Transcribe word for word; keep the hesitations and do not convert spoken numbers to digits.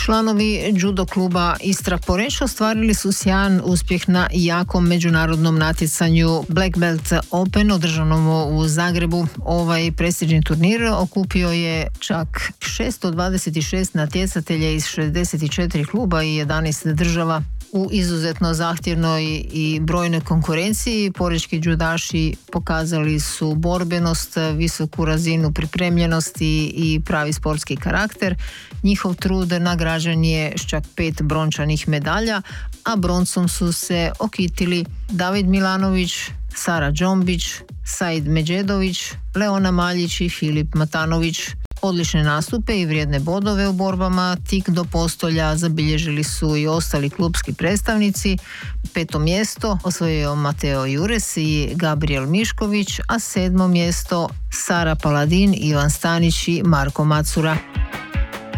Članovi judo kluba Istra Poreč ostvarili su sjajan uspjeh na jakom međunarodnom natjecanju Black Belt Open održanom u Zagrebu. Ovaj prestižni turnir okupio je čak šesto dvadeset šest natjecatelja iz šezdeset četiri kluba i jedanaest država. U izuzetno zahtjevnoj i brojnoj konkurenciji porečki judaši pokazali su borbenost, visoku razinu pripremljenosti i pravi sportski karakter. Njihov trud nagrađen je s čak pet brončanih medalja, a broncom su se okitili David Milanović, Sara Džombić, Said Međedović, Leona Maljić i Filip Matanović. Odlične nastupe i vrijedne bodove u borbama tik do postolja zabilježili su i ostali klubski predstavnici. Peto mjesto osvojio Mateo Jures i Gabriel Mišković, a sedmo mjesto Sara Paladin, Ivan Stanić i Marko Macura.